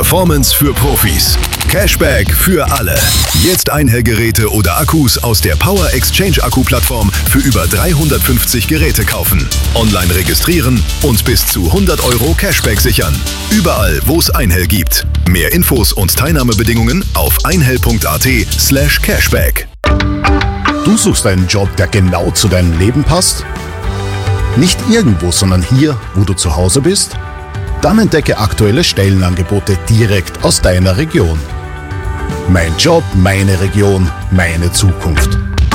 Performance für Profis. Cashback für alle. Jetzt Einhell-Geräte oder Akkus aus der Power Exchange Akku-Plattform für über 350 Geräte kaufen. Online registrieren und bis zu 100 € Cashback sichern. Überall, wo es Einhell gibt. Mehr Infos und Teilnahmebedingungen auf einhell.at/cashback. Du suchst einen Job, der genau zu deinem Leben passt? Nicht irgendwo, sondern hier, wo du zu Hause bist? Dann entdecke aktuelle Stellenangebote direkt aus deiner Region. Mein Job, meine Region, meine Zukunft.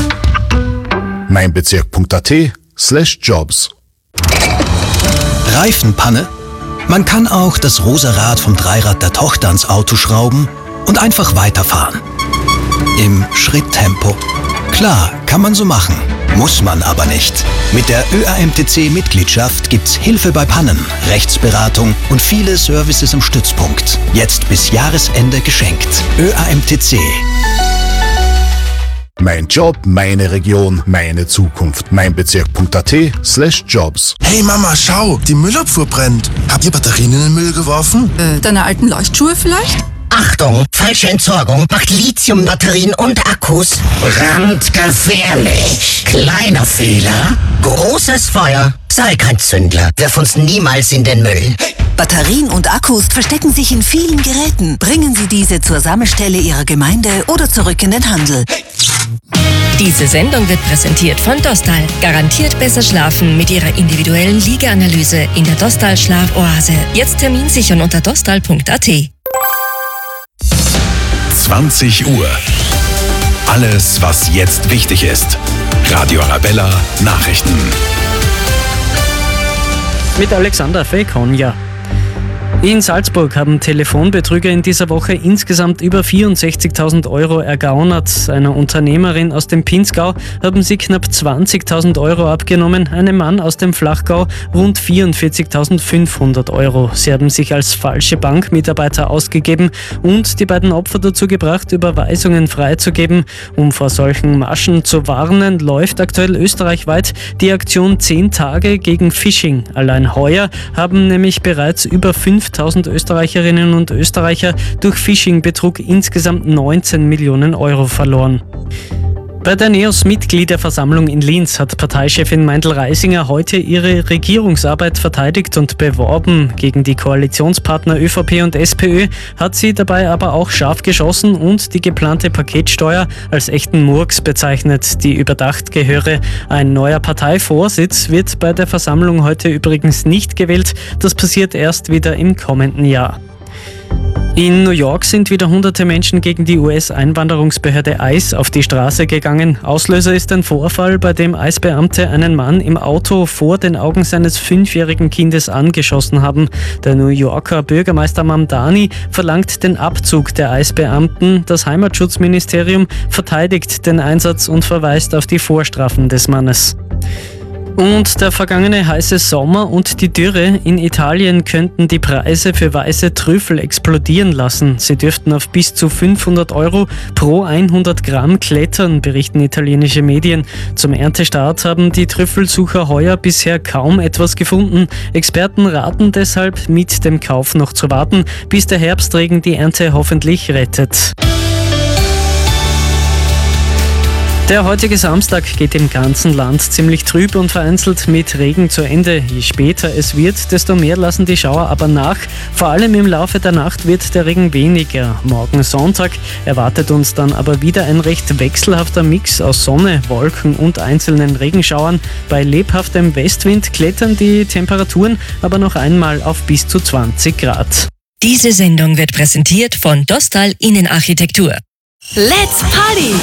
meinbezirk.at/jobs. Reifenpanne? Man kann auch das rosa Rad vom Dreirad der Tochter ans Auto schrauben und einfach weiterfahren. Im Schritttempo. Klar, kann man so machen. Muss man aber nicht. Mit der ÖAMTC-Mitgliedschaft gibt's Hilfe bei Pannen, Rechtsberatung und viele Services im Stützpunkt. Jetzt bis Jahresende geschenkt. ÖAMTC. Mein Job, meine Region, meine Zukunft. meinbezirk.at/jobs. Hey Mama, schau, die Müllabfuhr brennt. Habt ihr Batterien in den Müll geworfen? Deine alten Leuchtschuhe vielleicht? Achtung, falsche Entsorgung macht Lithiumbatterien und Akkus brandgefährlich. Kleiner Fehler, großes Feuer. Sei kein Zündler, wirf uns niemals in den Müll. Batterien und Akkus verstecken sich in vielen Geräten. Bringen Sie diese zur Sammelstelle Ihrer Gemeinde oder zurück in den Handel. Diese Sendung wird präsentiert von Dostal. Garantiert besser schlafen mit ihrer individuellen Liegeanalyse in der Dostal Schlafoase. Jetzt Termin sichern unter dostal.at. 20 Uhr. Alles, was jetzt wichtig ist. Radio Arabella Nachrichten. Mit Alexander Fekonja. In Salzburg haben Telefonbetrüger in dieser Woche insgesamt über 64.000 € ergaunert. Einer Unternehmerin aus dem Pinzgau haben sie knapp 20.000 € abgenommen, einem Mann aus dem Flachgau rund 44.500 €. Sie haben sich als falsche Bankmitarbeiter ausgegeben und die beiden Opfer dazu gebracht, Überweisungen freizugeben. Um vor solchen Maschen zu warnen, läuft aktuell österreichweit die Aktion 10 Tage gegen Phishing. Allein heuer haben nämlich bereits über 5.000 Österreicherinnen und Österreicher durch Phishing-Betrug insgesamt 19 Millionen € verloren. Bei der NEOS-Mitgliederversammlung in Linz hat Parteichefin Meindl-Reisinger heute ihre Regierungsarbeit verteidigt und beworben. Gegen die Koalitionspartner ÖVP und SPÖ hat sie dabei aber auch scharf geschossen und die geplante Paketsteuer als echten Murks bezeichnet, die überdacht gehöre. Ein neuer Parteivorsitz wird bei der Versammlung heute übrigens nicht gewählt. Das passiert erst wieder im kommenden Jahr. In New York sind wieder hunderte Menschen gegen die US-Einwanderungsbehörde ICE auf die Straße gegangen. Auslöser ist ein Vorfall, bei dem ICE-Beamte einen Mann im Auto vor den Augen seines 5-jährigen Kindes angeschossen haben. Der New Yorker Bürgermeister Mamdani verlangt den Abzug der ICE-Beamten. Das Heimatschutzministerium verteidigt den Einsatz und verweist auf die Vorstrafen des Mannes. Und der vergangene heiße Sommer und die Dürre in Italien könnten die Preise für weiße Trüffel explodieren lassen. Sie dürften auf bis zu 500 € pro 100 Gramm klettern, berichten italienische Medien. Zum Erntestart haben die Trüffelsucher heuer bisher kaum etwas gefunden. Experten raten deshalb, mit dem Kauf noch zu warten, bis der Herbstregen die Ernte hoffentlich rettet. Der heutige Samstag geht im ganzen Land ziemlich trüb und vereinzelt mit Regen zu Ende. Je später es wird, desto mehr lassen die Schauer aber nach. Vor allem im Laufe der Nacht wird der Regen weniger. Morgen Sonntag erwartet uns dann aber wieder ein recht wechselhafter Mix aus Sonne, Wolken und einzelnen Regenschauern. Bei lebhaftem Westwind klettern die Temperaturen aber noch einmal auf bis zu 20 Grad. Diese Sendung wird präsentiert von Dostal Innenarchitektur. Let's Party!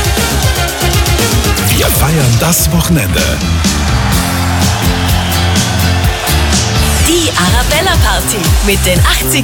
Wir feiern das Wochenende. Die Arabella Party mit den 80er